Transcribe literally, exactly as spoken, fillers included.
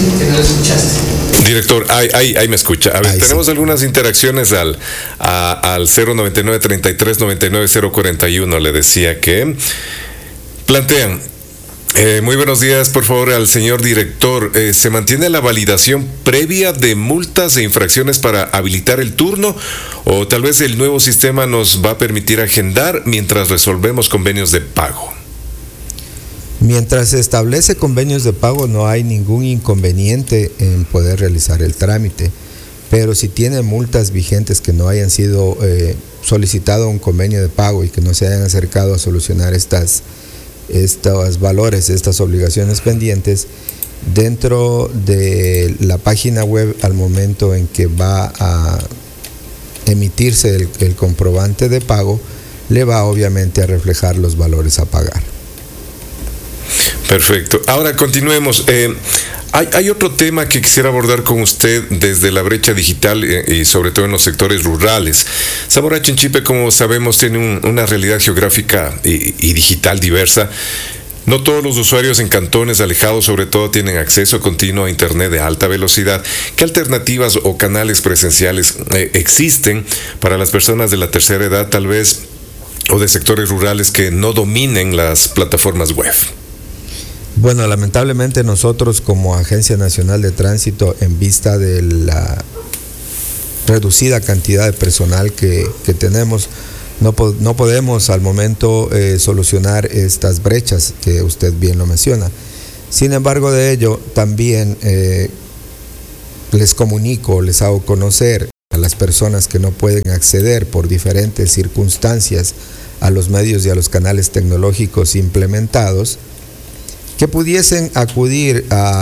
que no lo escuchaste. Director, ahí, ahí, ahí me escucha. A ver, Ahí tenemos sí. algunas interacciones al, a, al cero noventa y nueve, treinta y tres, noventa y nueve, cero cuarenta y uno. Le decía que plantean. Eh, muy buenos días, por favor, al señor director. Eh, ¿Se mantiene la validación previa de multas e infracciones para habilitar el turno? ¿O tal vez el nuevo sistema nos va a permitir agendar mientras resolvemos convenios de pago? Mientras se establece convenios de pago, no hay ningún inconveniente en poder realizar el trámite. Pero si tiene multas vigentes que no hayan sido eh, solicitado un convenio de pago y que no se hayan acercado a solucionar estas estos valores, estas obligaciones pendientes, dentro de la página web al momento en que va a emitirse el, el comprobante de pago, le va obviamente a reflejar los valores a pagar. Perfecto. Ahora continuemos. Eh, hay, hay otro tema que quisiera abordar con usted desde la brecha digital eh, y sobre todo en los sectores rurales. Zamora Chinchipe, como sabemos, tiene un, una realidad geográfica y, y digital diversa. No todos los usuarios en cantones alejados, sobre todo, tienen acceso continuo a Internet de alta velocidad. ¿Qué alternativas o canales presenciales eh, existen para las personas de la tercera edad, tal vez, o de sectores rurales que no dominen las plataformas web? Bueno, lamentablemente nosotros como Agencia Nacional de Tránsito, en vista de la reducida cantidad de personal que, que tenemos, no, po- no podemos al momento eh, solucionar estas brechas que usted bien lo menciona. Sin embargo, de ello también eh, les comunico, les hago conocer a las personas que no pueden acceder por diferentes circunstancias a los medios y a los canales tecnológicos implementados, que pudiesen acudir a